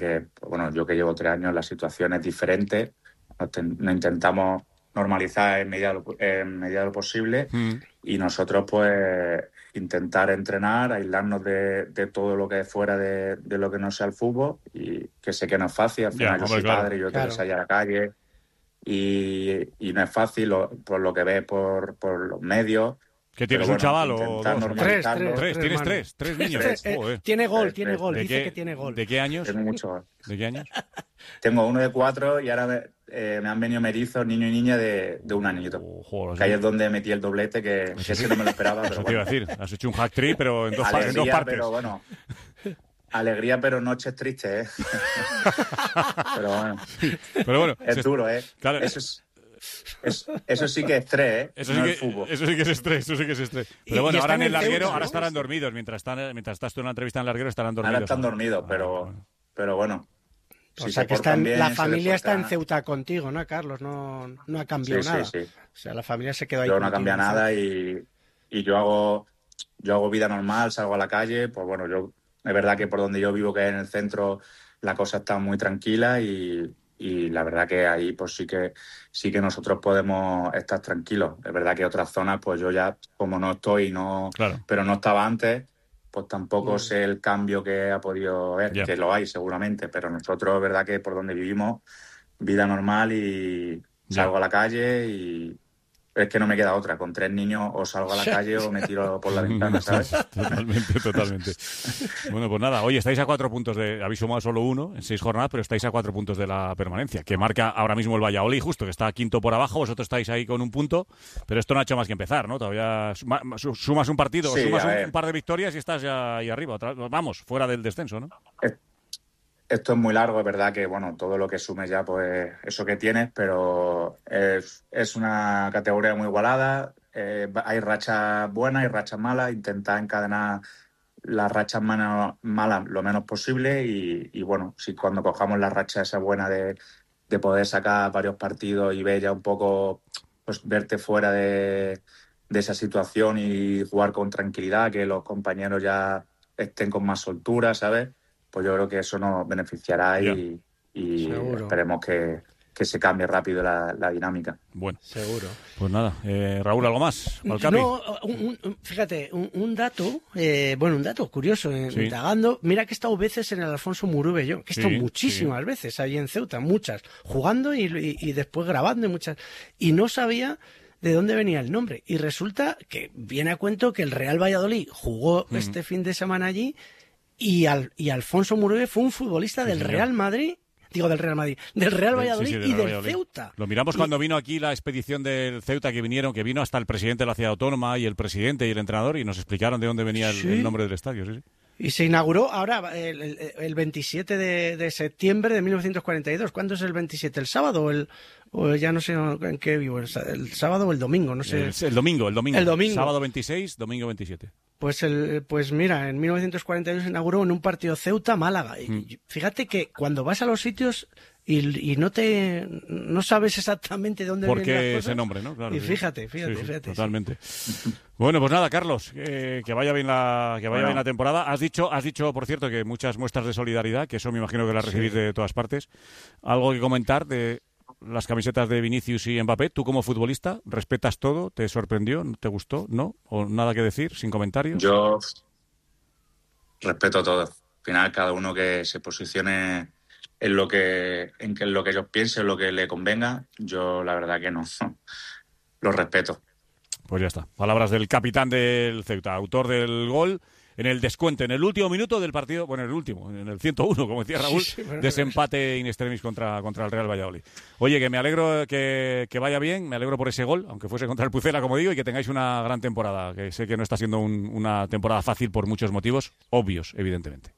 que, pues, bueno, yo que llevo 3 años, la situación es diferente. Nos intentamos normalizar en medida de lo posible y nosotros pues intentar entrenar, aislarnos de todo lo que es fuera de lo que no sea el fútbol, y que sé que no es fácil. Al final yo soy padre, yo tengo que salir a la calle y no es fácil por lo que ves por los medios. ¿Qué tienes, un chaval o dos? Tres. Tienes tres niños. Tiene gol, dice que tiene gol. ¿De qué años? Tengo mucho gol. ¿De qué años? Tengo uno de 4 y ahora me han venido mellizos, niño y niña de 1 añito. Que ahí es donde metí el doblete, que ese no me lo esperaba. Pero eso te iba a decir, has hecho un hat-trick, pero en dos partes. Pero bueno, alegría, pero noches tristes, ¿eh? Pero bueno, es duro, ¿eh? Claro. Eso sí que es estrés, ¿eh? Eso sí que es estrés. Pero bueno, ahora en el larguero, ahora estarán dormidos. Mientras estás tú en la entrevista en el larguero, estarán dormidos. Ahora están dormidos, pero bueno. O sea, que la familia está en Ceuta contigo, ¿no, Carlos? No ha cambiado nada. Sí. O sea, la familia se quedó ahí. Yo no ha cambiado nada y yo hago vida normal, salgo a la calle. Pues bueno, es verdad que por donde yo vivo, que es en el centro, la cosa está muy tranquila y la verdad que ahí pues sí que nosotros podemos estar tranquilos. Es verdad que otras zonas, pues yo ya, como no estoy, pero no estaba antes, pues tampoco sé el cambio que ha podido haber, que lo hay seguramente, pero nosotros es verdad que por donde vivimos, vida normal y salgo a la calle y es que no me queda otra. Con 3 niños o salgo a la calle o me tiro por la ventana, ¿sabes? Totalmente. Bueno, pues nada, oye, estáis a 4 puntos habéis sumado solo 1 en 6 jornadas, pero estáis a 4 puntos de la permanencia, que marca ahora mismo el Valladolid, justo, que está quinto por abajo. Vosotros estáis ahí con 1 punto, pero esto no ha hecho más que empezar, ¿no? Todavía sumas un partido, sumas un par de victorias y estás ya ahí arriba. Vamos, fuera del descenso, ¿no? Esto es muy largo, es verdad que, bueno, todo lo que sumes ya, pues eso que tienes, pero es una categoría muy igualada. Hay rachas buenas y rachas malas. Intentar encadenar las rachas malas lo menos posible y bueno, si cuando cojamos la racha esa buena de poder sacar varios partidos y ver ya un poco, pues verte fuera de esa situación y jugar con tranquilidad, que los compañeros ya estén con más soltura, ¿sabes? Pues yo creo que eso nos beneficiará y esperemos que se cambie rápido la dinámica. Bueno, seguro. Pues nada, Raúl, ¿algo más? No, fíjate, un dato, un dato curioso, indagando. Mira que he estado veces en el Alfonso Murube yo, que he estado muchísimas veces allí en Ceuta, muchas, jugando y después grabando muchas, y no sabía de dónde venía el nombre. Y resulta que viene a cuento que el Real Valladolid jugó este fin de semana allí. Y Alfonso Murube fue un futbolista del Real Madrid, del Real Valladolid y del Ceuta. Lo miramos cuando vino aquí la expedición del Ceuta, que vino hasta el presidente de la ciudad autónoma y el presidente y el entrenador y nos explicaron de dónde venía el nombre del estadio. Sí. Y se inauguró ahora el 27 de septiembre de 1942. ¿Cuándo es el 27? ¿El sábado o ya no sé en qué vivo? ¿El sábado o el domingo? No sé. El domingo. El domingo. Sábado 26, domingo 27. Pues mira, en 1942 se inauguró en un partido Ceuta-Málaga. Y fíjate que cuando vas a los sitios y no sabes exactamente dónde vienen las cosas. Porque ese nombre, ¿no? Claro, y fíjate. Totalmente. Bueno, pues nada, Carlos, que vaya bien la temporada. Has dicho, por cierto, que muchas muestras de solidaridad, que eso me imagino que las recibís de todas partes. ¿Algo que comentar de las camisetas de Vinicius y Mbappé? Tú como futbolista, ¿respetas todo? ¿Te sorprendió? ¿Te gustó? ¿No? ¿O nada que decir? ¿Sin comentarios? Yo respeto todo. Al final, cada uno que se posicione en lo que ellos piensen, en lo que le convenga, yo la verdad que no. Lo respeto. Pues ya está. Palabras del capitán del Ceuta, autor del gol en el descuento, en el último minuto del partido, bueno, en el 101, como decía Raúl, desempate in extremis contra el Real Valladolid. Oye, que me alegro que vaya bien, me alegro por ese gol, aunque fuese contra el Pucela, como digo, y que tengáis una gran temporada, que sé que no está siendo una temporada fácil por muchos motivos, obvios, evidentemente.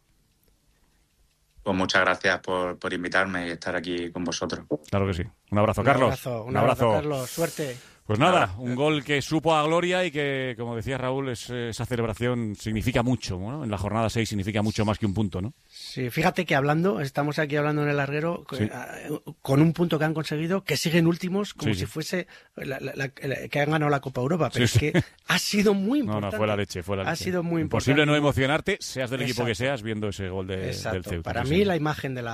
Pues muchas gracias por invitarme y estar aquí con vosotros. Claro que sí. Un abrazo, Carlos. Un abrazo, Carlos. Suerte. Pues nada, un gol que supo a gloria y que, como decía Raúl, esa celebración significa mucho, ¿no? En la jornada 6 significa mucho más que un punto, ¿no? Sí, fíjate que estamos aquí hablando en el larguero, con un punto que han conseguido, que siguen últimos, como si fuese que han ganado la Copa Europa, pero es que ha sido muy importante. No, fue la leche. Ha sido muy importante. Imposible no emocionarte, seas del equipo que seas, viendo ese gol del Ceuta. Para mí la imagen de la